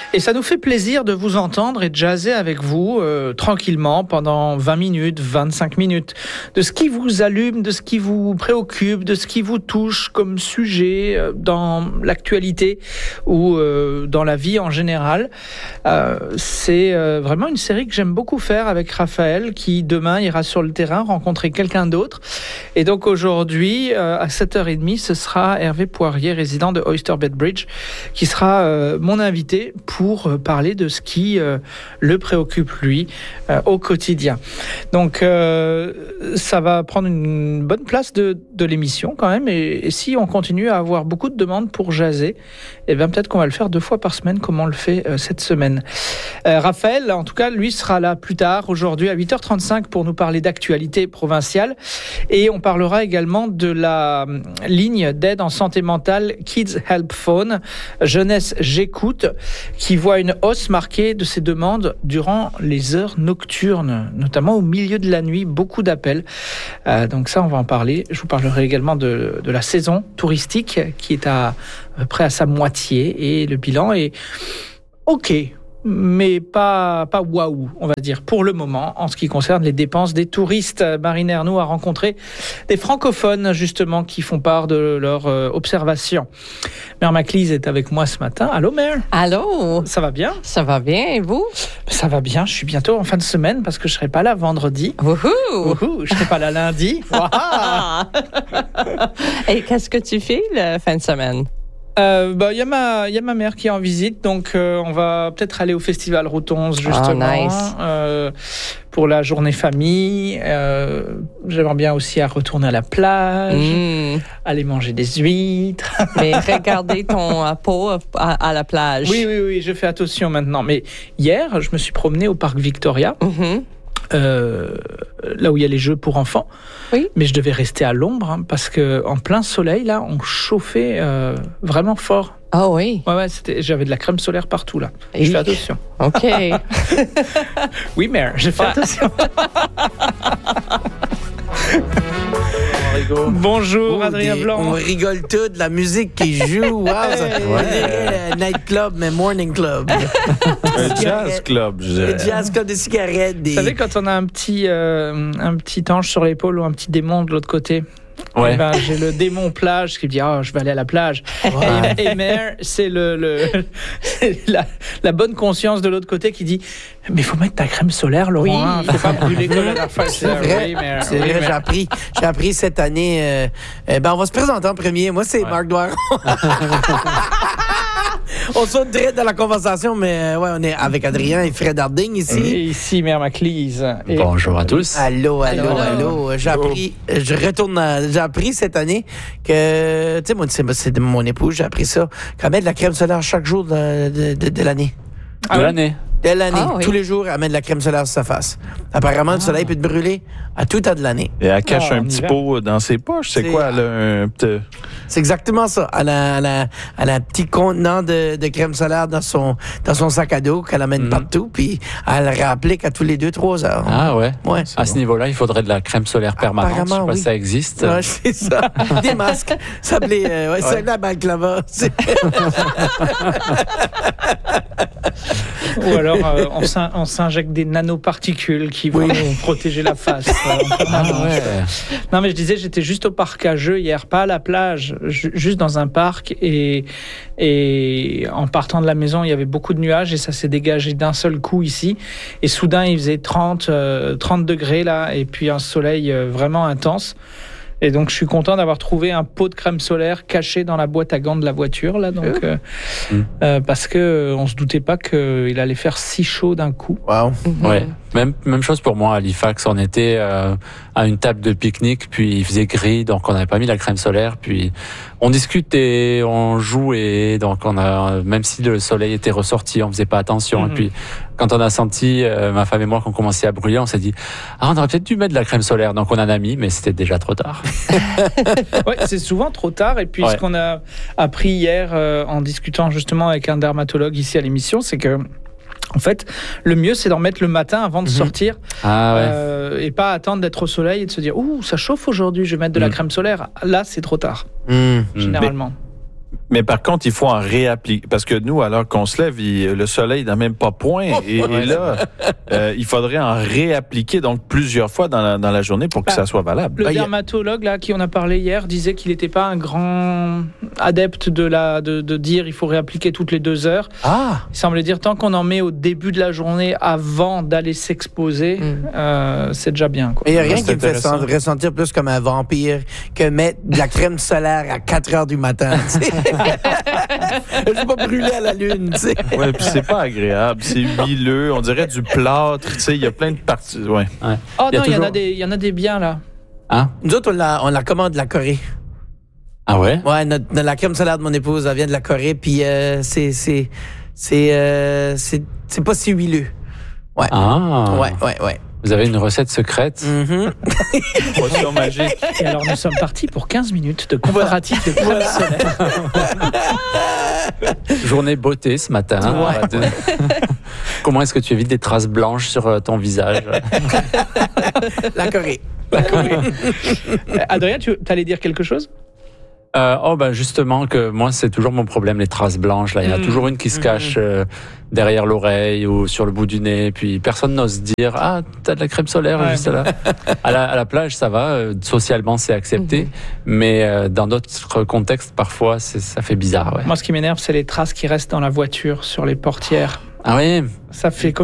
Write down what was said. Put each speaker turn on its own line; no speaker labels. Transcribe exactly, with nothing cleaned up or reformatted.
Et ça nous fait plaisir de vous entendre et de jaser avec vous euh, tranquillement pendant vingt minutes, vingt-cinq minutes, de ce qui vous allume, de ce qui vous préoccupe, de ce qui vous touche comme sujet euh, dans l'actualité ou euh, dans la vie en général. Euh, c'est euh, vraiment une série que j'aime beaucoup faire avec Raphaël, qui demain ira sur le terrain rencontrer quelqu'un d'autre. Et donc aujourd'hui, euh, à sept heures trente, ce sera Hervé Poirier, résident de Oyster Bay Bridge, qui sera euh, mon invité pour euh, parler de ce qui euh, le préoccupe lui euh, au quotidien. Donc euh, ça va prendre une bonne place de, de l'émission quand même, et, et si on continue à avoir beaucoup de demandes pour jaser, eh bien peut-être qu'on va le faire deux fois par semaine comme on le fait euh, cette semaine. Euh, Raphaël, en tout cas, lui sera là plus tard, aujourd'hui à huit heures trente-cinq, pour nous parler d'actualité provinciale, et on parlera également de la euh, ligne d'aide en santé mentale Kids Help Phone, Jeunesse J'écoute, qui voit une hausse marquée de ces demandes durant les heures nocturnes, notamment au milieu de la nuit, beaucoup d'appels. Euh, donc ça, on va en parler. Je vous parlerai également de, de la saison touristique qui est à, à peu près à sa moitié, et le bilan est OK, mais pas pas waouh, on va dire, pour le moment, en ce qui concerne les dépenses des touristes. Marine Ernoult a rencontré des francophones, justement, qui font part de leurs euh, observations. Mère Maclise est avec moi ce matin. Allô, Mère?
Allô?
Ça va bien?
Ça va bien, et vous?
Ça va bien, je suis bientôt en fin de semaine parce que je serai pas là vendredi.
Wouhou!
Wouhou, je serai pas là lundi.
Et qu'est-ce que tu fais la fin de semaine?
Euh, bah, y a ma, y a ma mère qui est en visite, donc euh, on va peut-être aller au Festival Routonze, justement,
oh, nice.
euh, pour la journée famille. Euh, j'aimerais bien aussi à retourner à la plage,
Mm.
aller manger des huîtres.
Mais regardez ton euh, pot à, à la plage.
Oui, oui, oui, je fais attention maintenant. Mais hier, je me suis promené au parc Victoria.
Mm-hmm.
Euh, là où il y a les jeux pour enfants,
oui.
Mais je devais rester à l'ombre, hein, parce que en plein soleil là, on chauffait euh, vraiment fort.
Ah oh, oui.
Ouais, ouais, c'était, j'avais de la crème solaire partout là.
Et
je fais attention.
Ok.
Oui, mère, je fais attention. Bonjour,
oh,
Adrien
des,
Blanc.
On rigole tout de la musique qui joue. Wow, ça,
Hey.
on dirait un night club, mais morning club.
Un jazz club, je dirais.
Un jazz club de cigarettes. Des...
Vous savez, quand on a un petit, euh, un petit ange sur l'épaule ou un petit démon de l'autre côté,
Ouais.
eh ben, j'ai le démon plage qui me dit oh, je vais aller à la plage.
Ouais.
Et, et Mère, c'est, le, le, c'est la, la bonne conscience de l'autre côté qui dit mais il faut mettre ta crème solaire, Laurent.
Oui.
Hein, faut pas brûler comme la dernière fois.
C'est vrai,
Oui, Mère,
c'est
oui,
vrai,
Mère.
j'ai appris, j'ai appris cette année. Euh, euh, ben, on va se présenter en premier. Moi, c'est
Ouais.
Marc Doiron. On saute direct dans la conversation, mais euh, ouais, on est avec Adrien et Fred Harding ici.
Et ici, Mère Maclise. Et
Bonjour à tous.
Allô, allô,
Allô.
allô. J'ai appris, je retourne, à- j'ai appris cette année que, tu sais, moi, c'est, c'est de mon épouse, j'ai appris ça, qu'elle met de la crème solaire chaque jour de, de, de, de l'année.
Ah
de
oui?
l'année.
De l'année.
Ah oui.
Tous les jours, elle met de la crème solaire sur sa face. Apparemment, le soleil peut te brûler à tout temps de l'année.
Et elle cache
Ah,
un
en
petit
hiver.
pot dans ses poches. C'est
C'est-
quoi? Elle a un petit...
C'est exactement ça. Elle a, elle a, elle a un petit contenant de, de crème solaire dans son, dans son sac à dos qu'elle amène
Mhm.
partout, puis elle réapplique à tous les deux, trois heures.
Ah ouais.
Ouais.
À ce niveau-là, il faudrait de la crème solaire permanente. Je sais
Apparemment,
pas
oui.
si ça existe.
Ouais, c'est ça. Des masques. Ça s'appelait, euh, ouais, c'est la balaclava. C'est-
Ou alors euh, on, s'in- on s'injecte des nanoparticules qui vont
Oui.
nous protéger la face. euh, en permanence.
Ah ouais.
Non, mais je disais, j'étais juste au parc à jeux hier, pas à la plage, ju- juste dans un parc. Et, et en partant de la maison, il y avait beaucoup de nuages et ça s'est dégagé d'un seul coup ici. Et soudain, il faisait trente, euh, trente degrés là, et puis un soleil euh, vraiment intense. Et donc, je suis content d'avoir trouvé un pot de crème solaire caché dans la boîte à gants de la voiture, là. Donc, euh,
Mm.
euh, parce que euh, on se doutait pas qu'il allait faire si chaud d'un coup.
Wow.
Ouais. Même, même chose pour moi à Halifax. On était euh, à une table de pique-nique, puis il faisait gris, donc on n'avait pas mis la crème solaire. Puis on discute et on joue, et donc on a, même si le soleil était ressorti, on faisait pas attention.
Mhm.
Et puis quand on a senti, euh, ma femme et moi, qu'on commençait à brûler, on s'est dit ah, on aurait peut-être dû mettre de la crème solaire. Donc on en a mis, mais c'était déjà trop tard.
Ouais, c'est souvent trop tard. Et puis,
Ouais.
ce qu'on a appris hier euh, en discutant justement avec un dermatologue ici à l'émission, c'est que, en fait, le mieux, c'est d'en mettre le matin avant de
Mhm.
sortir
Ah ouais.
euh, et pas attendre d'être au soleil et de se dire ouh, ça chauffe aujourd'hui, je vais mettre de la
Mhm.
crème solaire. Là, c'est trop tard,
Mm.
généralement.
Mais par contre, il faut en réappliquer. Parce que nous, alors qu'on se lève, il- le soleil n'a même pas point. Et, et là, euh, il faudrait en réappliquer donc plusieurs fois dans la, dans la journée pour que
Bah,
ça soit valable.
Le
Ah, y a-
dermatologue là, qui on a parlé hier disait qu'il n'était pas un grand adepte de, la, de, de dire il faut réappliquer toutes les deux heures.
Ah!
Il semblait dire tant qu'on en met au début de la journée avant d'aller s'exposer,
Mm.
euh, c'est déjà bien. Quoi.
Il n'y a rien
c'est
qui me fait
intéressant.
sen- ressentir plus comme un vampire que mettre de la crème solaire à quatre heures du matin. Tu sais. Je vais pas brûler à la lune. Tu sais.
Ouais, puis c'est pas agréable. C'est huileux. On dirait du plâtre. Tu sais, il y a plein de parties. Ouais.
Oh
Il y a
non, il y, en
toujours-
a des- il y en a des biens là.
Hein?
Nous autres, on la, on la commande de la Corée.
Ah ouais?
Ouais, notre, notre- la crème solaire de mon épouse, elle vient de la Corée, puis euh, c'est, c'est, c'est, euh, c'est, c'est pas si huileux. Ouais.
Ah.
Ouais, ouais, ouais.
Vous avez une recette secrète?
Mhm.
Potion magique.
Et alors nous sommes partis pour quinze minutes de comparatif de crème solaire.
Journée beauté ce matin.
Ouais.
De- Comment est-ce que tu évites des traces blanches sur euh, ton visage?
La Corée.
Euh, Adrien, tu allais dire quelque chose?
Euh, oh ben justement que moi c'est toujours mon problème, les traces blanches là. Il y en a
Mm.
toujours une qui se cache euh, derrière l'oreille ou sur le bout du nez, puis personne n'ose dire ah t'as de la crème solaire
Ouais.
juste là. À la, à la plage ça va, euh, socialement c'est accepté,
Mhm.
mais euh, dans d'autres contextes parfois c'est, ça fait bizarre. Ouais.
Moi, ce qui m'énerve, c'est les traces qui restent dans la voiture sur les portières.
Ah oui.
Ça fait comme